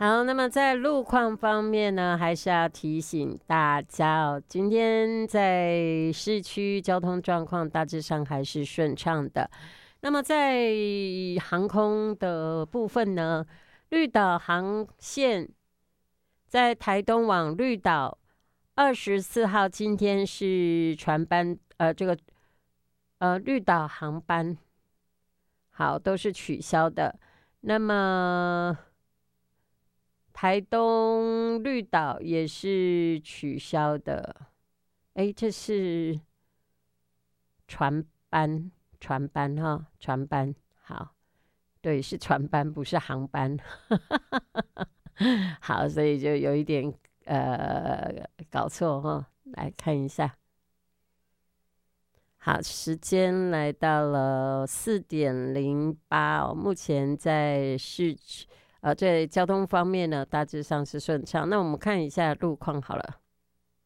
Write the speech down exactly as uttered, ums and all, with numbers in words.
好，那么在路况方面呢，还是要提醒大家哦，今天在市区交通状况大致上还是顺畅的。那么在航空的部分呢，绿岛航线在台东往绿岛二十四号，今天是船班，呃，这个呃绿岛航班，好，都是取消的。那么台东绿岛也是取消的。哎，这是船班，船班哈，船班。好，对，是船班，不是航班。好，所以就有一点呃搞错哈。来看一下，好，时间来到了四点零八哦。目前在市区，呃，在交通方面呢，大致上是顺畅。那我们看一下路况好了。